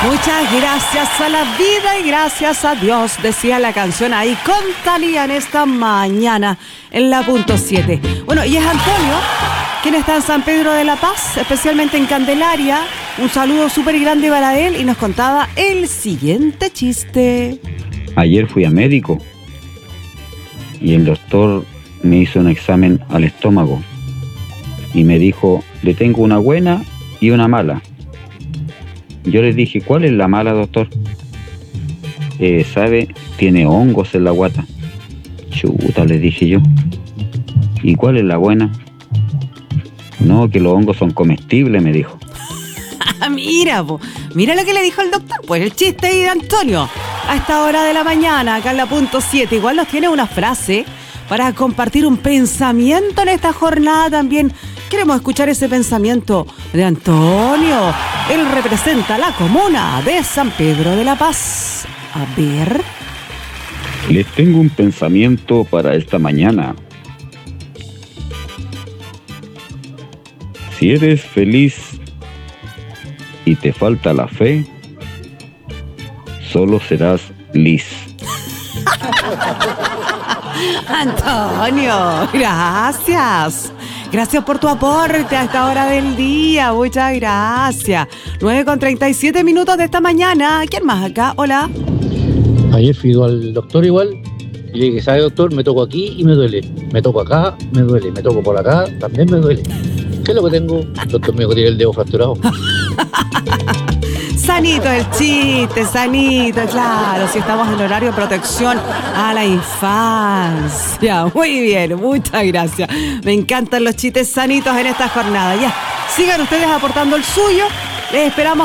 Muchas gracias a la vida y gracias a Dios, decía la canción ahí con Thalía en esta mañana en la punto 7. Bueno, y es Antonio, quien está en San Pedro de la Paz, especialmente en Candelaria. Un saludo súper grande para él y nos contaba el siguiente chiste. Ayer fui a médico y el doctor me hizo un examen al estómago y me dijo, le tengo una buena y una mala. Yo le dije, ¿cuál es la mala, doctor? ¿Sabe? Tiene hongos en la guata. Chuta, le dije yo. ¿Y cuál es la buena? No, que los hongos son comestibles, me dijo. Mira lo que le dijo el doctor. Pues el chiste ahí de Antonio a esta hora de la mañana, acá en la punto 7. Igual nos tiene una frase para compartir un pensamiento en esta jornada también. Queremos escuchar ese pensamiento de Antonio. Él representa la comuna de San Pedro de la Paz. A ver. Les tengo un pensamiento para esta mañana. Si eres feliz y te falta la fe, solo serás lis. Antonio, gracias. Gracias por tu aporte a esta hora del día. Muchas gracias. 9:37 de esta mañana. ¿Quién más acá? Hola. Ayer fui al doctor igual y le dije, ¿sabe, doctor? Me toco aquí y me duele. Me toco acá, me duele. Me toco por acá, también me duele. ¿Qué es lo que tengo? El doctor me dijo que tiene el dedo fracturado. Sanito el chiste, sanito, claro, si estamos en horario de protección a la infancia. Muy bien, muchas gracias. Me encantan los chistes sanitos en esta jornada. Ya, sigan ustedes aportando el suyo. Les esperamos